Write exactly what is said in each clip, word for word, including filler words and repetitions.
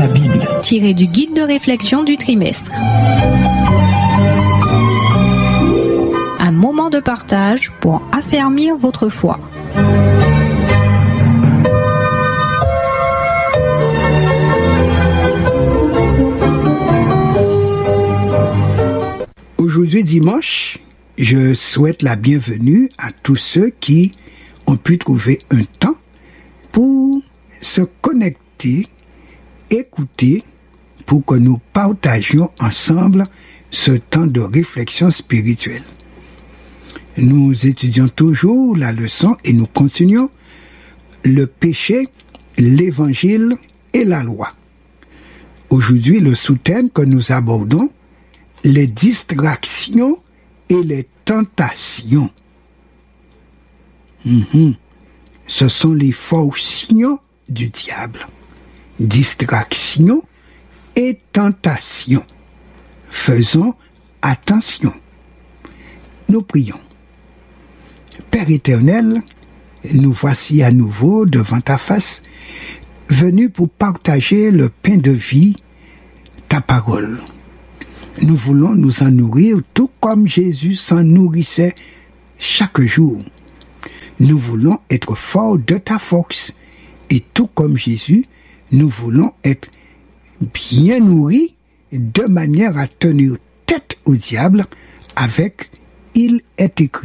la Bible. Tiré du guide de réflexion du trimestre. Un moment de partage pour affermir votre foi. Aujourd'hui dimanche, je souhaite la bienvenue à tous ceux qui ont pu trouver un temps pour se connecter, écouter, pour que nous partagions ensemble ce temps de réflexion spirituelle. Nous étudions toujours la leçon et nous continuons le péché, l'évangile et la loi. Aujourd'hui, le sous-thème que nous abordons, les distractions et les tentations. Mm-hmm. Ce sont les forces du diable. Distraction et tentation. Faisons attention. Nous prions. Père éternel, nous voici à nouveau devant ta face, venus pour partager le pain de vie, ta parole. Nous voulons nous en nourrir tout comme Jésus s'en nourrissait chaque jour. Nous voulons être forts de ta force et tout comme Jésus, nous voulons être bien nourris de manière à tenir tête au diable avec « Il est écrit ».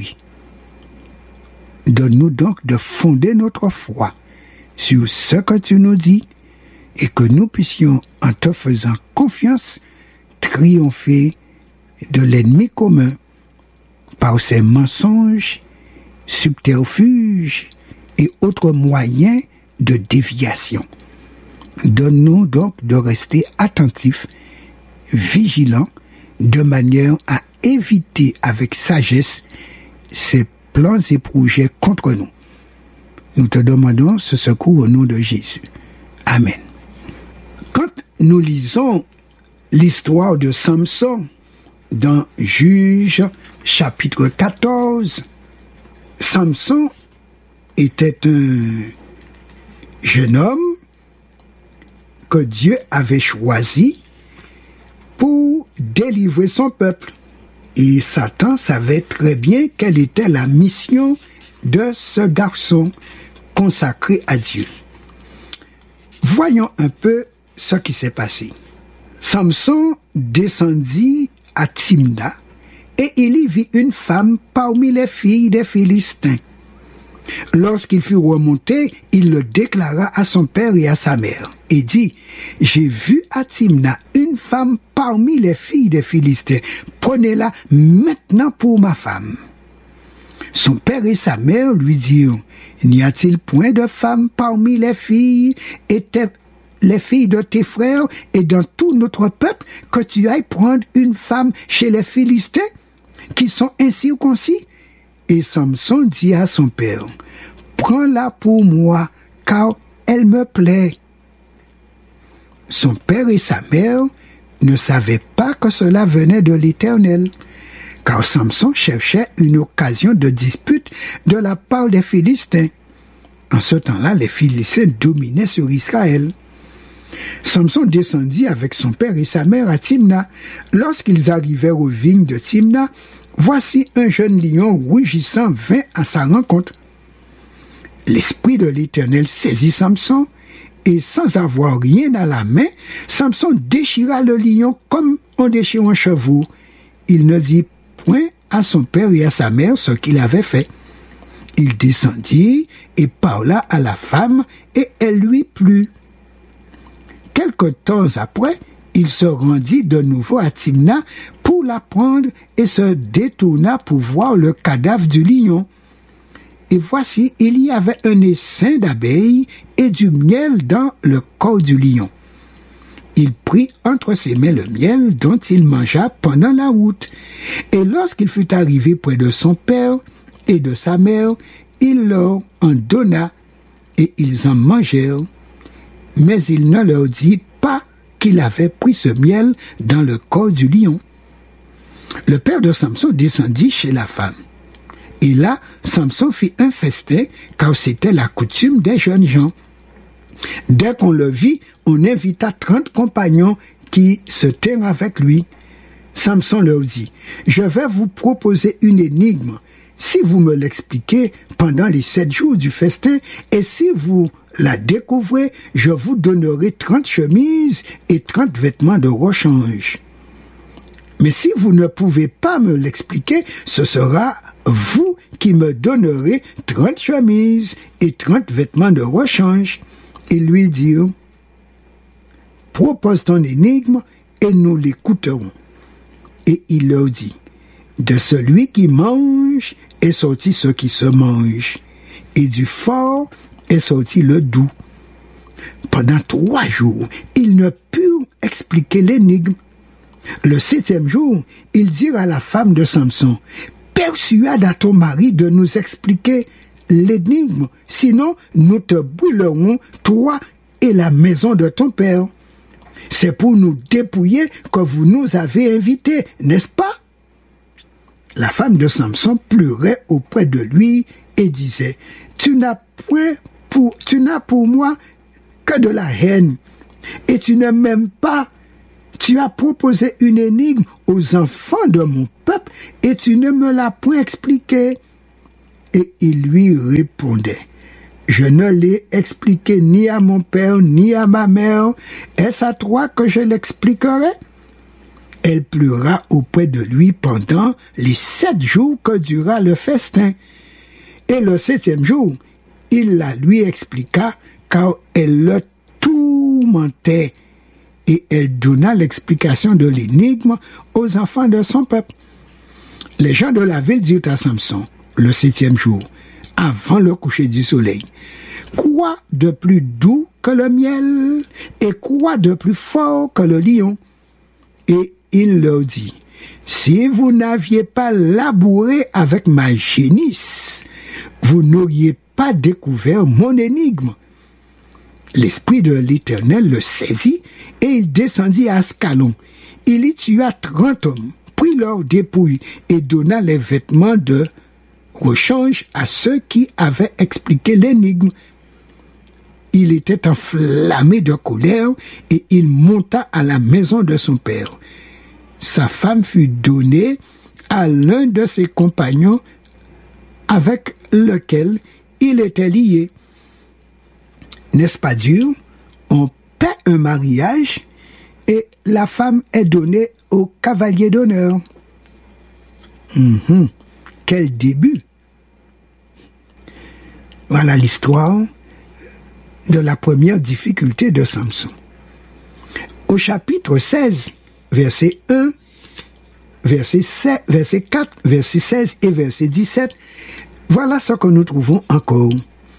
Donne-nous donc de fonder notre foi sur ce que tu nous dis et que nous puissions, en te faisant confiance, triompher de l'ennemi commun par ses mensonges, subterfuges et autres moyens de déviation. Donne-nous donc de rester attentifs, vigilants, de manière à éviter avec sagesse ces plans et projets contre nous. Nous te demandons ce secours au nom de Jésus. Amen. Quand nous lisons l'histoire de Samson dans Juges chapitre quatorze, Samson était un jeune homme que Dieu avait choisi pour délivrer son peuple. Et Satan savait très bien quelle était la mission de ce garçon consacré à Dieu. Voyons un peu ce qui s'est passé. Samson descendit à Timna et il y vit une femme parmi les filles des Philistins. Lorsqu'il fut remonté, il le déclara à son père et à sa mère et dit « J'ai vu à Timna une femme parmi les filles des Philistins. Prenez-la maintenant pour ma femme. » Son père et sa mère lui dirent « N'y a-t-il point de femme parmi les filles et tes les filles de tes frères et dans tout notre peuple, que tu ailles prendre une femme chez les Philistins, qui sont incirconcis? » Et Samson dit à son père, « Prends-la pour moi, car elle me plaît. » Son père et sa mère ne savaient pas que cela venait de l'Éternel, car Samson cherchait une occasion de dispute de la part des Philistins. En ce temps-là, les Philistins dominaient sur Israël. Samson descendit avec son père et sa mère à Timna. Lorsqu'ils arrivèrent aux vignes de Timna, voici un jeune lion rugissant vint à sa rencontre. L'esprit de l'Éternel saisit Samson, et sans avoir rien à la main, Samson déchira le lion comme on déchire un chevreau. Il ne dit point à son père et à sa mère ce qu'il avait fait. Il descendit et parla à la femme, et elle lui plut. Quelque temps après, il se rendit de nouveau à Timna pour la prendre et se détourna pour voir le cadavre du lion. Et voici, il y avait un essaim d'abeilles et du miel dans le corps du lion. Il prit entre ses mains le miel dont il mangea pendant la route. Et lorsqu'il fut arrivé près de son père et de sa mère, il leur en donna et ils en mangèrent. Mais il ne leur dit pas qu'il avait pris ce miel dans le corps du lion. Le père de Samson descendit chez la femme. Et là, Samson fit un festin, car c'était la coutume des jeunes gens. Dès qu'on le vit, on invita trente compagnons qui se tinrent avec lui. Samson leur dit, « Je vais vous proposer une énigme. Si vous me l'expliquez pendant les sept jours du festin, et si vous la découvrez, je vous donnerai trente chemises et trente vêtements de rechange. Mais si vous ne pouvez pas me l'expliquer, ce sera vous qui me donnerez trente chemises et trente vêtements de rechange. » Ils lui dirent, « Propose ton énigme et nous l'écouterons. » Et il leur dit, « De celui qui mange est sorti ce qui se mange, et du fort est sorti le doux. » Pendant trois jours, ils ne purent expliquer l'énigme. Le septième jour, ils dirent à la femme de Samson, « Persuade à ton mari de nous expliquer l'énigme, sinon nous te brûlerons, toi et la maison de ton père. C'est pour nous dépouiller que vous nous avez invités, n'est-ce pas? » La femme de Samson pleurait auprès de lui et disait, « Tu n'as point pour, tu n'as pour moi que de la haine, et tu ne m'aimes pas. Tu as proposé une énigme aux enfants de mon peuple, et tu ne me l'as point expliquée. » Et il lui répondait, « Je ne l'ai expliqué ni à mon père, ni à ma mère. Est-ce à toi que je l'expliquerai? » Elle pleura auprès de lui pendant les sept jours que dura le festin. Et le septième jour, il la lui expliqua, car elle le tourmentait. Et elle donna l'explication de l'énigme aux enfants de son peuple. Les gens de la ville dirent à Samson, le septième jour, avant le coucher du soleil, « Quoi de plus doux que le miel, et quoi de plus fort que le lion? » Et il leur dit, « Si vous n'aviez pas labouré avec ma génisse, vous n'auriez pas découvert mon énigme. » L'Esprit de l'Éternel le saisit, et il descendit à Ascalon. Il y tua trente hommes, prit leurs dépouilles et donna les vêtements de rechange à ceux qui avaient expliqué l'énigme. Il était enflammé de colère et il monta à la maison de son père. Sa femme fut donnée à l'un de ses compagnons avec lequel il était lié. N'est-ce pas dur? On paie un mariage et la femme est donnée au cavalier d'honneur. Mmh, quel début! Voilà l'histoire de la première difficulté de Samson. Au chapitre seize, verset un, verset sept, verset quatre, verset seize et verset dix-sept, voilà ce que nous trouvons encore.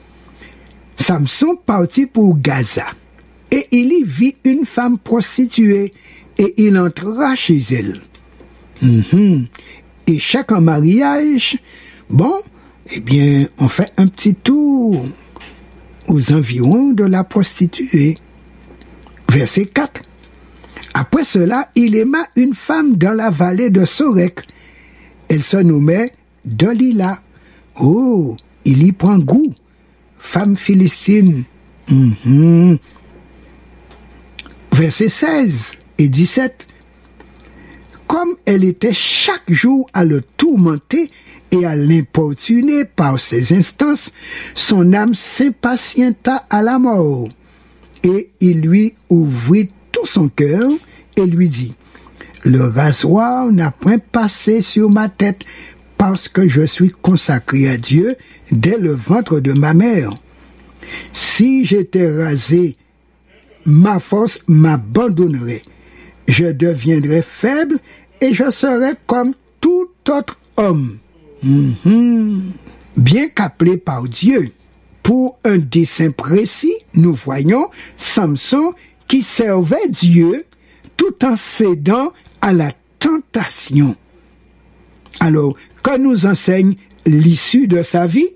Samson partit pour Gaza, et il y vit une femme prostituée, et il entra chez elle. Mmh. Et chaque mariage, bon, eh bien, on fait un petit tour aux environs de la prostituée. Verset quatre. Après cela, il aima une femme dans la vallée de Sorek. Elle se nommait Delila. Oh, il y prend goût. Femme philistine. Mm-hmm. Versets seize et dix-sept. Comme elle était chaque jour à le tourmenter et à l'importuner par ses instances, son âme s'impatienta à la mort. Et il lui ouvrit tout son cœur et lui dit, « Le rasoir n'a point passé sur ma tête, parce que je suis consacré à Dieu dès le ventre de ma mère. Si j'étais rasé, ma force m'abandonnerait. Je deviendrais faible et je serais comme tout autre homme. » Mm-hmm. Bien qu'appelé par Dieu pour un dessein précis, nous voyons Samson qui servait Dieu tout en cédant à la tentation. Alors, que nous enseigne l'issue de sa vie?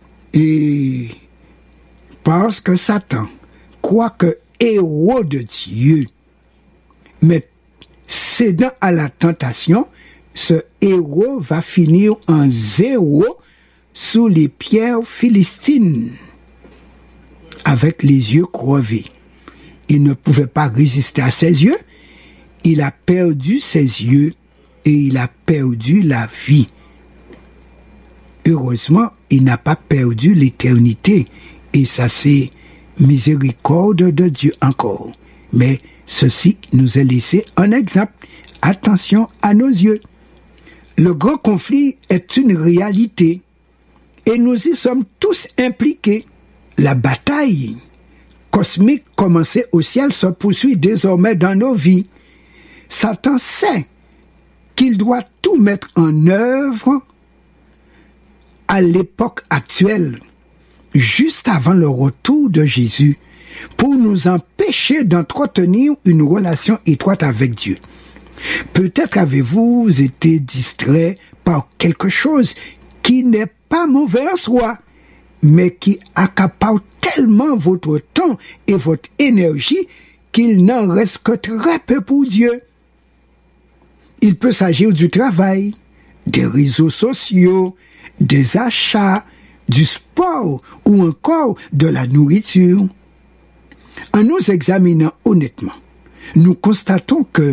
Et parce que Satan, quoique héros de Dieu, mais cédant à la tentation, ce héros va finir en zéro sous les pierres philistines, avec les yeux crevés. Il ne pouvait pas résister à ses yeux. Il a perdu ses yeux et il a perdu la vie. Heureusement, il n'a pas perdu l'éternité. Et ça, c'est miséricorde de Dieu encore. Mais ceci nous est laissé en exemple. Attention à nos yeux. Le grand conflit est une réalité et nous y sommes tous impliqués. La bataille cosmique commencée au ciel se poursuit désormais dans nos vies. Satan sait qu'il doit tout mettre en œuvre à l'époque actuelle, juste avant le retour de Jésus, pour nous empêcher d'entretenir une relation étroite avec Dieu. Peut-être avez-vous été distrait par quelque chose qui n'est pas mauvais en soi, mais qui accapare tellement votre temps et votre énergie qu'il n'en reste que très peu pour Dieu. Il peut s'agir du travail, des réseaux sociaux, des achats, du sport ou encore de la nourriture. En nous examinant honnêtement, nous constatons que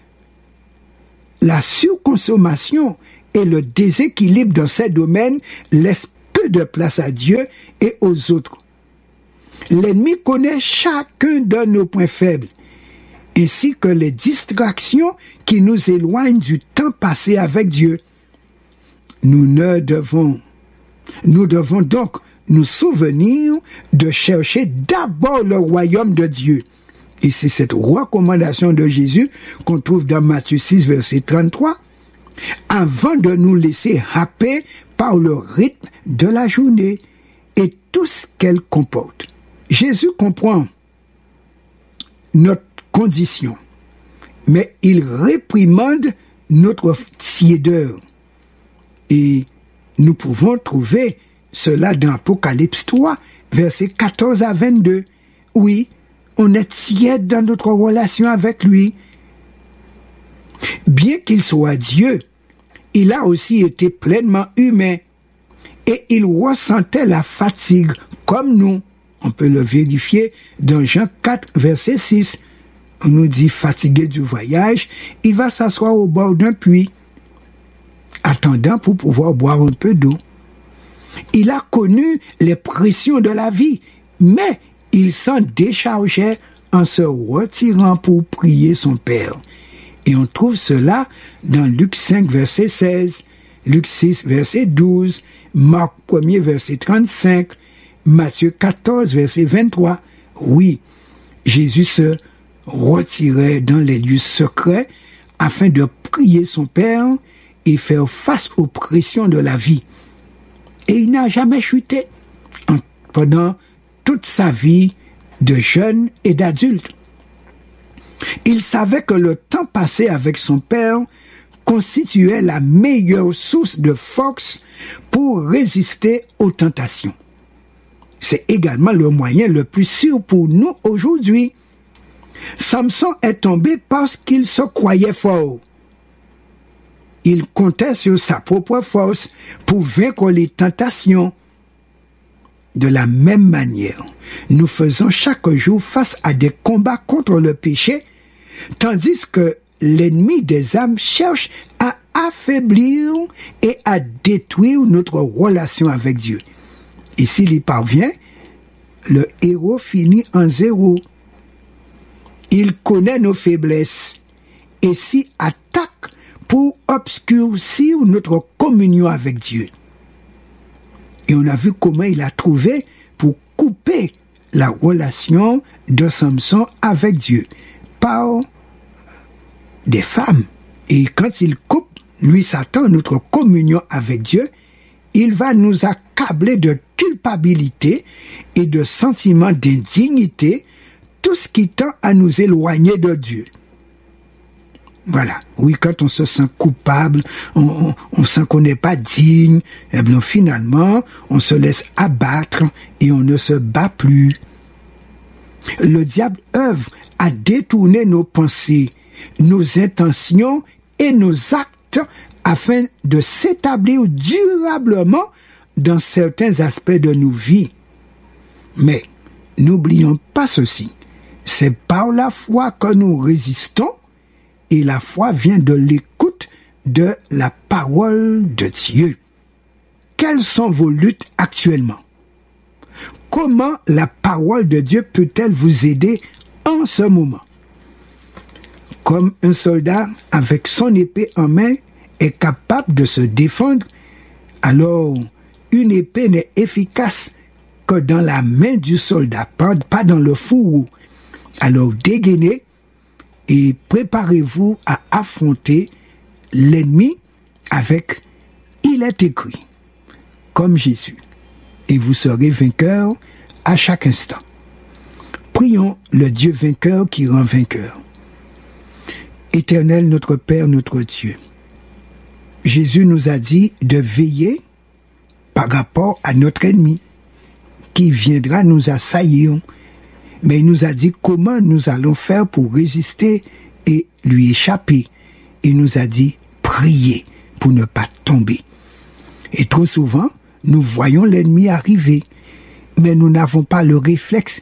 la surconsommation et le déséquilibre dans ces domaines laissent peu de place à Dieu et aux autres. L'ennemi connaît chacun de nos points faibles, ainsi que les distractions qui nous éloignent du temps passé avec Dieu. Nous ne devons, nous devons donc nous souvenir de chercher d'abord le royaume de Dieu. Et c'est cette recommandation de Jésus qu'on trouve dans Matthieu six, verset trente-trois, avant de nous laisser happer par le rythme de la journée et tout ce qu'elle comporte. Jésus comprend notre condition, mais il réprimande notre tiédeur. Et nous pouvons trouver cela dans Apocalypse trois, versets quatorze à vingt-deux. Oui, on est tiède dans notre relation avec lui. Bien qu'il soit Dieu, il a aussi été pleinement humain et il ressentait la fatigue comme nous. On peut le vérifier dans Jean quatre, verset six. On nous dit fatigué du voyage, il va s'asseoir au bord d'un puits, attendant pour pouvoir boire un peu d'eau. Il a connu les pressions de la vie, mais il s'en déchargeait en se retirant pour prier son Père. Et on trouve cela dans Luc cinq, verset seize, Luc six, verset douze, Marc un, verset trente-cinq, Matthieu quatorze, verset vingt-trois. Oui, Jésus se retirait dans les lieux secrets afin de prier son Père et faire face aux pressions de la vie. Et il n'a jamais chuté pendant toute sa vie de jeune et d'adulte. Il savait que le temps passé avec son Père constituait la meilleure source de force pour résister aux tentations. C'est également le moyen le plus sûr pour nous aujourd'hui. Samson est tombé parce qu'il se croyait fort. Il comptait sur sa propre force pour vaincre les tentations. De la même manière, nous faisons chaque jour face à des combats contre le péché, tandis que l'ennemi des âmes cherche à affaiblir et à détruire notre relation avec Dieu. Et s'il y parvient, le héros finit en zéro. Il connaît nos faiblesses et s'y attaque pour obscurcir notre communion avec Dieu. Et on a vu comment il a trouvé pour couper la relation de Samson avec Dieu par des femmes. Et quand il coupe, lui Satan, notre communion avec Dieu, il va nous accabler de culpabilité et de sentiments d'indignité, tout ce qui tend à nous éloigner de Dieu. Voilà. Oui, quand on se sent coupable, on, on, on sent qu'on n'est pas digne, eh bien, finalement, on se laisse abattre et on ne se bat plus. Le diable œuvre à détourner nos pensées, nos intentions et nos actes afin de s'établir durablement dans certains aspects de nos vies. Mais n'oublions pas ceci. C'est par la foi que nous résistons, et la foi vient de l'écoute de la parole de Dieu. Quelles sont vos luttes actuellement? Comment la parole de Dieu peut-elle vous aider en ce moment? Comme un soldat avec son épée en main est capable de se défendre, alors une épée n'est efficace que dans la main du soldat, pas dans le fourreau. Alors dégainez et préparez-vous à affronter l'ennemi avec « Il est écrit » comme Jésus, et vous serez vainqueur à chaque instant. Prions le Dieu vainqueur qui rend vainqueur. Éternel notre Père, notre Dieu, Jésus nous a dit de veiller par rapport à notre ennemi qui viendra nous assaillir, mais il nous a dit comment nous allons faire pour résister et lui échapper. Il nous a dit prier pour ne pas tomber. Et trop souvent, nous voyons l'ennemi arriver, mais nous n'avons pas le réflexe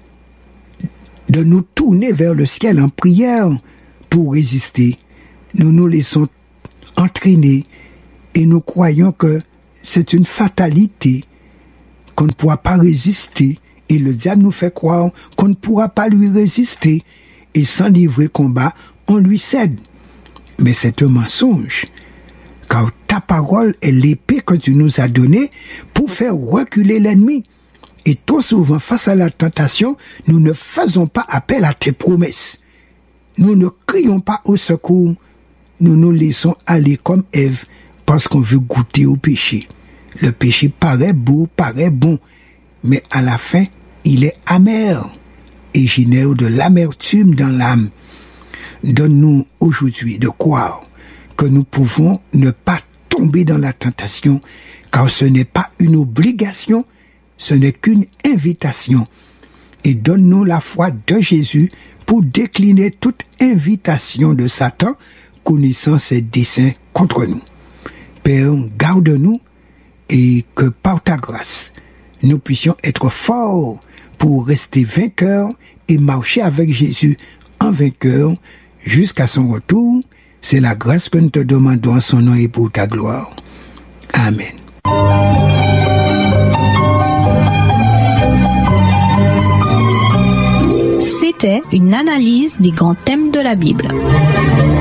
de nous tourner vers le ciel en prière pour résister. Nous nous laissons entraîner et nous croyons que c'est une fatalité, qu'on ne pourra pas résister, et le diable nous fait croire qu'on ne pourra pas lui résister, et sans livrer combat, on lui cède. Mais c'est un mensonge, car ta parole est l'épée que tu nous as donnée pour faire reculer l'ennemi. Et trop souvent, face à la tentation, nous ne faisons pas appel à tes promesses. Nous ne crions pas au secours, nous nous laissons aller comme Ève, parce qu'on veut goûter au péché. Le péché paraît beau, paraît bon, mais à la fin, il est amer et génère de l'amertume dans l'âme. Donne-nous aujourd'hui de croire que nous pouvons ne pas tomber dans la tentation, car ce n'est pas une obligation, ce n'est qu'une invitation. Et donne-nous la foi de Jésus pour décliner toute invitation de Satan, connaissant ses desseins contre nous. Père, garde-nous et que par ta grâce, nous puissions être forts pour rester vainqueurs et marcher avec Jésus en vainqueur jusqu'à son retour. C'est la grâce que nous te demandons en son nom et pour ta gloire. Amen. C'était une analyse des grands thèmes de la Bible.